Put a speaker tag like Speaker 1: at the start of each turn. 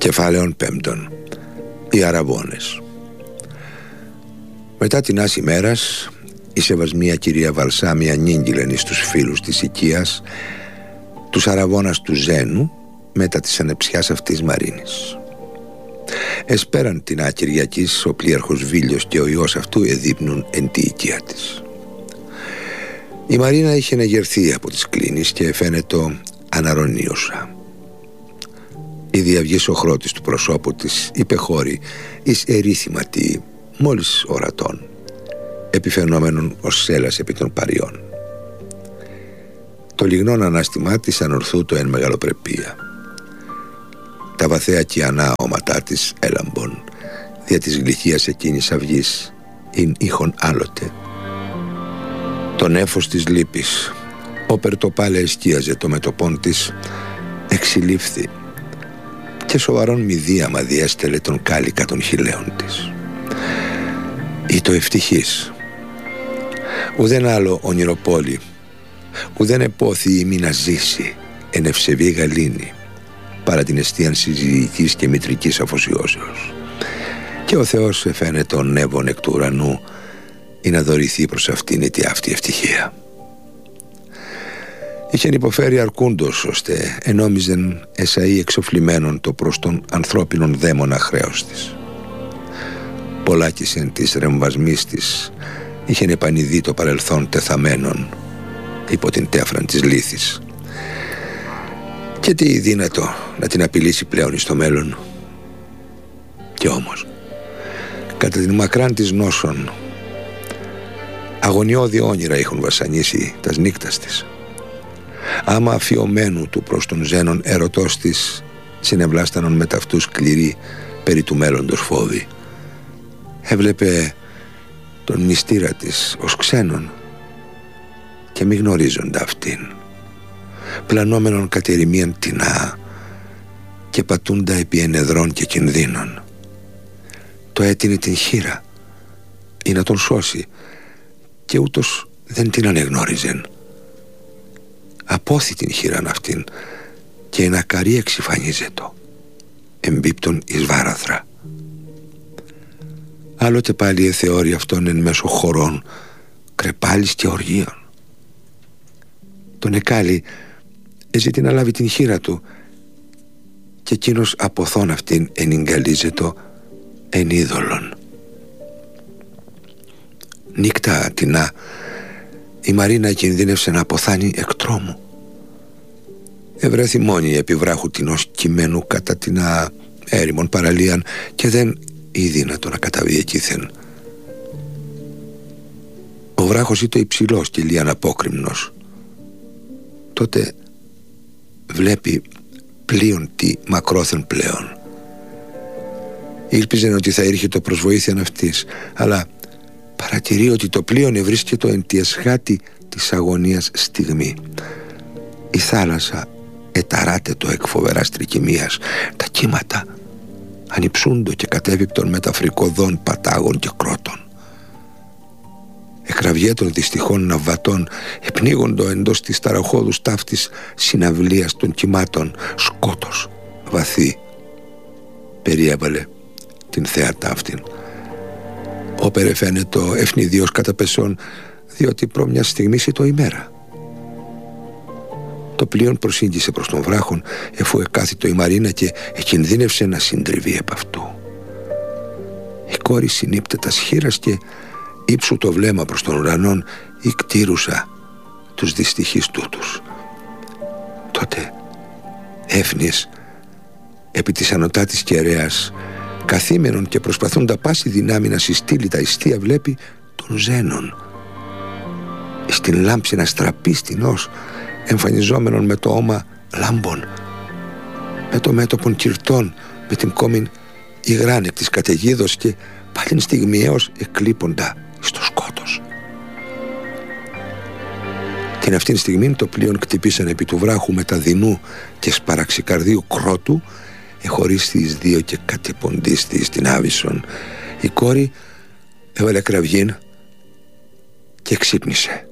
Speaker 1: Κεφάλαιον 5. Οι Αραβώνες. Μετά την άση μέρας, η σεβασμία κυρία Βαλσάμια νίγγυλεν εις τους φίλους της οικίας, τους Αραβώνας του Ζένου, μετά της ανεψιάς αυτής Μαρίνης. Εσπέραν την Κυριακής ο πλοίαρχος Βίλιος και ο ιός αυτού εδείπνουν εν τη οικία της. Η Μαρίνα είχε εγερθεί από τις κλίνεις και φαίνεται αναρρωνίωσα. Η διαυγής οχρώτης του προσώπου της υπεχώρη εις ερήθηματη μόλις ορατών, επιφαινόμενον ως σέλας επί των παριών. Το λιγνόν ανάστημά της ανορθούτο εν μεγαλοπρεπία. Τα βαθαία κιανά όματά της έλαμπον δια της γλυκίας εκείνης αυγής ειν ήχον άλλοτε. Το νέφος της λύπης, όπερ το πάλε εσκίαζε το μετωπών της, εξυλήφθη και σοβαρόν μηδίαμα διέστελε τον κάλικα των χιλέων της. Ή το ευτυχής, ουδέν άλλο ονειροπόλη, ουδέν επόθη ημί να ζήσει εν ευσεβή γαλήνη, παρά την εστίαν συζυγικής και μητρικής αφοσιώσεως. Και ο Θεός εφαίνεται τον νεύων εκ του ουρανού ή να δωρηθεί προς αυτήν η αυτή ευτυχία. Είχεν υποφέρει αρκούντος, ώστε ενόμιζεν εσαΐ εξοφλημένον το προς τον ανθρώπινον δαίμονα χρέος της. Πολλάκισεν της ρεμβασμής της είχεν επανειδεί το παρελθόν τεθαμένον υπό την τέφραν της λύθης. Και τι δύνατο να την απειλήσει πλέον εις το μέλλον. Και όμως, κατά την μακράν της νόσων, αγωνιώδη όνειρα έχουν βασανίσει τας νύκτας της. Άμα αφιωμένου του προς τον Ζένον ερωτός της συνευλάστανον με ταυτού σκληρή περί του μέλλοντος φόβη. Έβλεπε τον μνηστήρα της ως ξένον και μη γνωρίζοντα αυτήν, πλανόμενον κατερημίαν τεινά και πατούντα επί ενεδρών και κινδύνων. Το έτεινε την χείρα ή να τον σώσει και ούτως δεν την ανεγνώριζεν. Απόθη την χείραν αυτήν και ένα καρύ εξυφανίζετο, εμπίπτον εις βάραθρα. Άλλοτε πάλι εθεώρει αυτόν εν μέσω χωρών, κρεπάλης και οργείων. Τον εκάλει εζήτη να λάβει την χείρα του και εκείνος αποθών αυτήν ενυγκαλίζετο εν είδωλον. Νύκτα τεινά η Μαρίνα κινδύνευσε να αποθάνει εκ τρόμου. Ευρέθη μόνη επί βράχου τεινός κειμένου κατά την έρημον παραλίαν και δεν δύνατο να καταβεί εκείθεν. Ο βράχος ήτο υψηλός και λίαν απόκρημνος. Τότε βλέπει πλοίον τι μακρόθεν πλέον. Ήλπιζεν ότι θα ήρχε το προς βοήθειαν αυτής, αλλά παρατηρεί ότι το πλοίον ευρίσκετο εν τη εσχάτη της αγωνίας στιγμή. Η θάλασσα εταράται το εκ φοβεράς τρικυμίας. Τα κύματα ανυψούντο και κατέβηπτον μεταφρικοδών πατάγων και κρότων. Εκραβιέτων δυστυχών ναυβατών επνίγοντο εντός της ταραχώδους ταύτης συναυλίας των κυμάτων σκότος βαθύ περιέβαλε την θέα ταύτην. Όπερε φαίνεται ευνηδίος καταπεσών, διότι προ μια στιγμής το ημέρα. Το πλοίον προσήγγισε προς τον βράχον, εφού εκάθιτο η Μαρίνα και εκινδύνευσε να συντριβεί επ' αυτού. Η κόρη συνήπτε τας χείρας και ύψου το βλέμμα προς τον ουρανόν ηκτήρουσα τους δυστυχείς τούτους. Τότε έφνης επί της ανωτάτης κεραίας, καθήμενον και προσπαθούντα πάση δυνάμει να συστήλει τα ιστία, βλέπει τον Ζένον στην λάμψη να στραπεί στινός, εμφανιζόμενον με το όμα λάμπων, με το μέτωπον κυρτών, με την κόμην υγράν εκ της καταιγίδος και πάλιν στιγμιαίως εκλείποντα στο σκότος. Την αυτήν στιγμήν το πλοίον κτυπήσαν επί του βράχου με τα δεινού και σπαραξικαρδίου κρότου, εχωρίστη εις δύο και κατεποντίστη εις την άβυσσον. Η κόρη έβαλε κραυγήν και ξύπνησε.